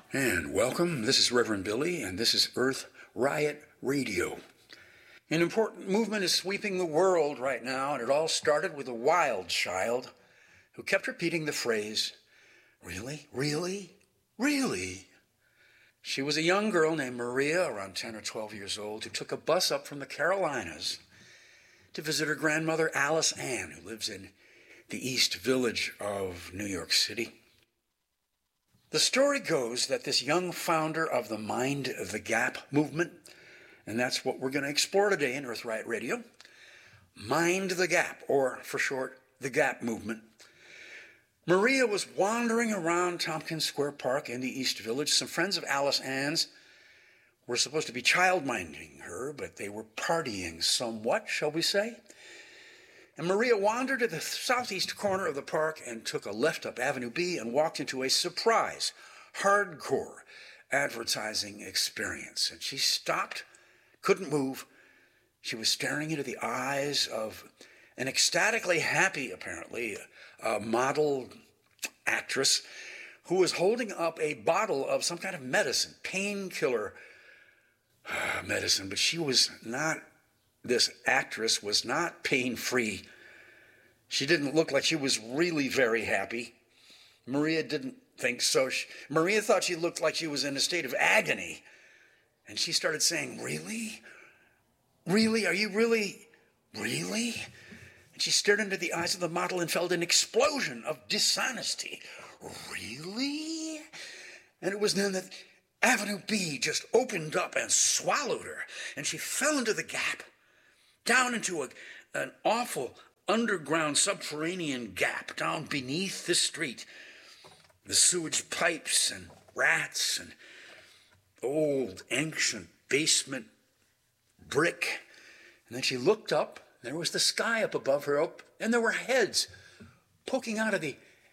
And welcome. This is Reverend Billy, and this is Earth Riot Radio. An important movement is sweeping the world right now, and it all started with a wild child who kept repeating the phrase, "Really? Really? Really?" She was a young girl named Maria, around 10 or 12 years old, who took a bus up from the Carolinas to visit her grandmother, Alice Ann, who lives in the East Village of New York City. The story goes that this young founder of the Mind the Gap movement, and that's what we're going to explore today in Earth Riot Radio, Mind the Gap, or for short, the Gap movement. Maria was wandering around Tompkins Square Park in the East Village. Some friends of Alice Ann's were supposed to be child-minding her, but they were partying somewhat, shall we say. And Maria wandered to the southeast corner of the park and took a left up Avenue B and walked into a surprise, hardcore advertising experience. And she stopped, couldn't move. She was staring into the eyes of an ecstatically happy, apparently, model actress who was holding up a bottle of some kind of medicine, painkiller medicine, but she was not. This actress was not pain-free. She didn't look like she was really very happy. Maria didn't think so. Maria thought she looked like she was in a state of agony. And she started saying, "Really? Really? Are you really? Really?" And she stared into the eyes of the model and felt an explosion of dishonesty. "Really?" And it was then that Avenue B just opened up and swallowed her. And she fell into the gap, down into an awful underground subterranean gap down beneath the street. The sewage pipes and rats and old ancient basement brick. And then she looked up, and there was the sky up above her, and there were heads poking over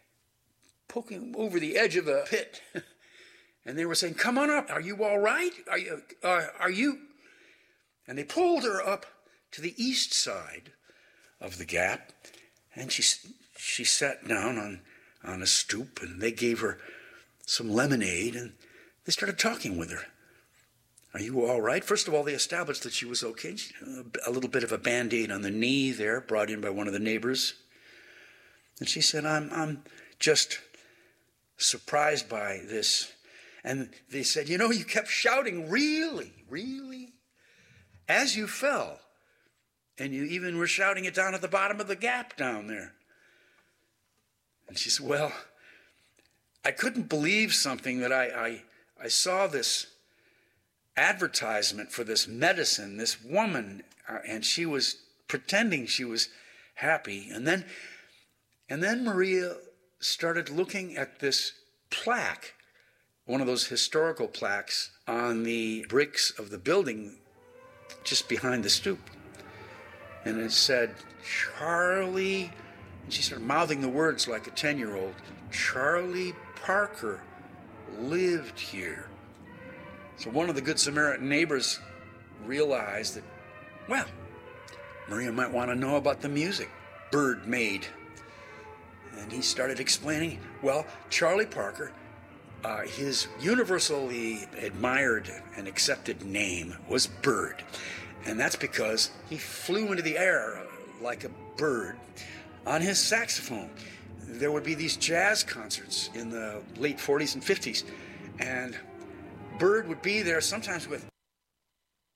the edge of the pit. And they were saying, "Come on up. Are you all right? Are you?" And they pulled her up to the east side of the gap, and she sat down on a stoop, and they gave her some lemonade, and they started talking with her. "Are you all right?" First of all, they established that she was okay. A little bit of a Band-Aid on the knee there, brought in by one of the neighbors. And she said, I'm just surprised by this." And they said, "You know, you kept shouting, 'Really, really?' as you fell. And you even were shouting it down at the bottom of the gap down there." And she said, "Well, I couldn't believe something that I saw this advertisement for this medicine, this woman, and she was pretending she was happy. And then Maria started looking at this plaque, one of those historical plaques on the bricks of the building just behind the stoop. And it said, "Charlie," and she started mouthing the words like a 10-year-old, "Charlie Parker lived here." So one of the Good Samaritan neighbors realized that, well, Maria might want to know about the music Bird made. And he started explaining, well, Charlie Parker, his universally admired and accepted name was Bird. And that's because he flew into the air like a bird on his saxophone. There would be these jazz concerts in the late 40s and 50s. And Bird would be there sometimes with